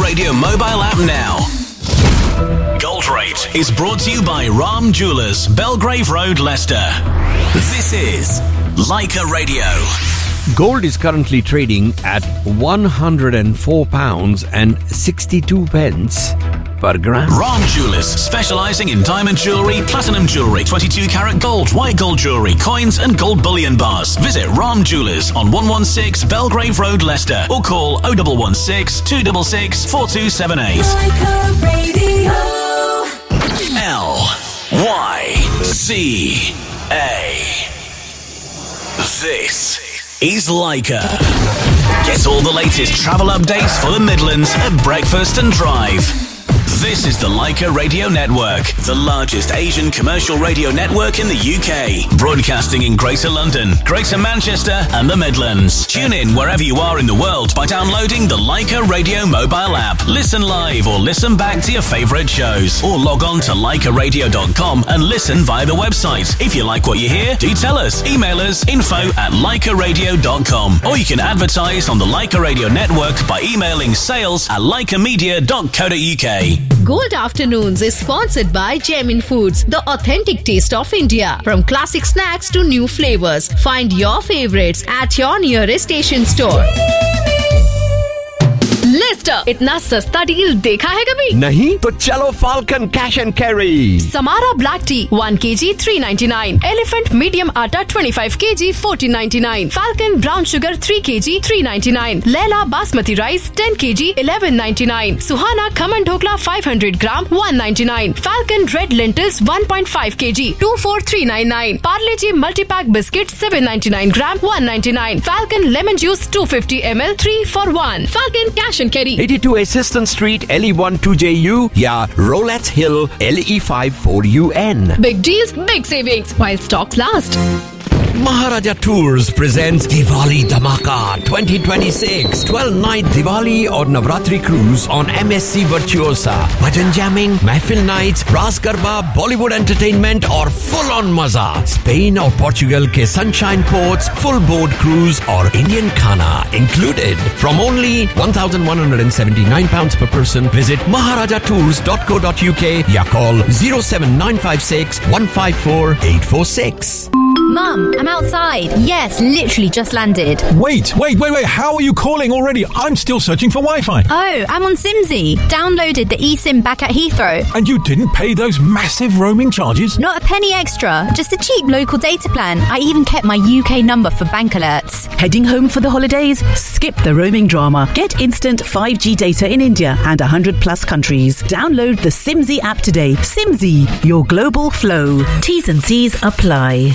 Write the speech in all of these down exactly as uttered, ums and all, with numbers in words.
Radio mobile app now. Gold Rate is brought to you by Ram Jewelers, Belgrave Road, Leicester. This is Leica Radio. Gold is currently trading at one hundred four pounds and sixty-two pence per gram. Ram Jewelers, specialising in diamond jewellery, platinum jewellery, twenty-two karat gold, white gold jewellery, coins and gold bullion bars. Visit Ram Jewelers on one one six Belgrave Road, Leicester, or call oh one one six, two six six, four two seven eight. Leica Radio. L Y C A. This is Leica. Get all the latest travel updates for the Midlands at breakfast and drive. This is the Leica Radio Network, the largest Asian commercial radio network in the U K, broadcasting in Greater London, Greater Manchester and the Midlands. Tune in wherever you are in the world by downloading the Leica Radio mobile app. Listen live or listen back to your favourite shows, or log on to leica radio dot com and listen via the website. If you like what you hear, do tell us. Email us info at leica radio dot com, or you can advertise on the Leica Radio Network by emailing sales at leica media dot co dot uk. Gold Afternoons is sponsored by Gemin Foods, the authentic taste of India. From classic snacks to new flavors, find your favorites at your nearest station store. Lister, इतना सस्ता deal देखा है कभी? नहीं तो चलो Falcon Cash and Carry. Samara Black Tea one kilogram three ninety-nine, Elephant Medium Atta twenty-five kilograms fourteen ninety-nine, Falcon Brown Sugar three kilograms three ninety-nine, Leila Basmati Rice ten kilograms eleven ninety-nine, Suhana Khaman Dhokla five hundred grams one ninety-nine, Falcon Red Lentils one point five kilograms two four three ninety-nine, Parle G Multi-Pack Biscuit seven ninety-nine grams one ninety-nine, Falcon Lemon Juice two hundred fifty milliliters three for one, Falcon Cash and Carry eighty-two Assistant Street L E one two J U या Rolettes Hill L E five four U N. Big deals, big savings while stocks last. Maharaja Tours presents Diwali Dhamaka twenty twenty-six. twelve night Diwali or Navratri cruise on M S C Virtuosa. Bhajan jamming, Mahfil nights, Ras Garba, Bollywood entertainment और full on मजा. Spain और Portugal के sunshine ports, full board cruise और Indian khana included. From only one thousand one hundred seventy-nine pounds per person, visit maharaja tours dot co dot uk या call zero seven nine five six one five four eight four six. Mum, I'm outside. Yes, literally just landed. Wait, wait, wait, wait. How are you calling already? I'm still searching for Wi-Fi. Oh, I'm on Simsy. Downloaded the eSIM back at Heathrow. And you didn't pay those massive roaming charges? Not a penny extra. Just a cheap local data plan. I even kept my U K number for bank alerts. Heading home for the holidays? Skip the roaming drama. Get instant five G data in India and one hundred plus countries. Download the Simsy app today. Simsy, your global flow. T's and C's apply.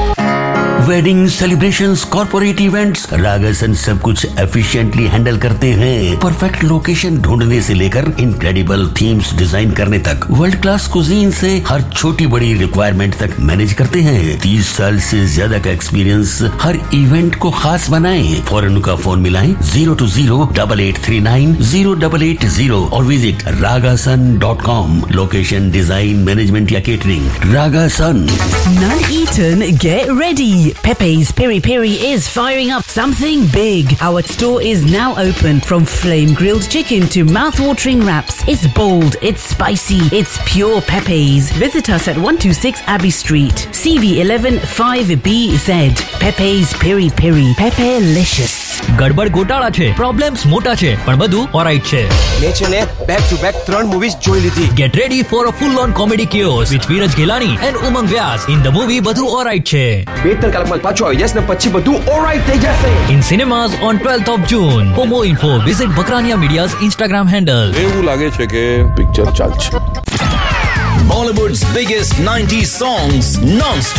Wedding celebrations, corporate events, रागासन सब कुछ efficiently handle करते हैं। Perfect location ढूंढने से लेकर incredible themes design करने तक, world class cuisine से हर छोटी बड़ी रिक्वायरमेंट तक मैनेज करते हैं। तीस साल से ज्यादा का एक्सपीरियंस हर इवेंट को खास बनाए। फौरन का फोन मिलाएं zero to zero double eight three nine zero double eight zero और visit रागासन dot com. Location, design, management या catering, रागासन। Nuneaton, get ready. Pepe's Piri Piri is firing up something big. Our store is now open. From flame grilled chicken to mouth-watering wraps. It's bold, it's spicy, it's pure Pepe's. Visit us at one twenty-six Abbey Street, C V eleven five B Z. Pepe's Piri Piri. Pepe-licious. ગડબડ ગોટાળા છે, problems મોટા છે, પણ બધું alright છે. મેં છે ને બેક ટુ બેક ત્રણ મૂવીઝ જોઈ લીધી. Get ready for a full on comedy chaos with Veeraj Ghelani and Umang Vyas. In the movie બધું ઓલરાઈટ છે. બે ત્રણ કલાકમાં પાછો આવી જશે ને પછી બધું ઓલરાઈટ થઈ જશે. In cinemas on twelfth of June. For more info, visit Bakrania Media's Instagram handle. એવું લાગે છે કે પિક્ચર ચાલશે. Bollywood's biggest nineties songs non-stop.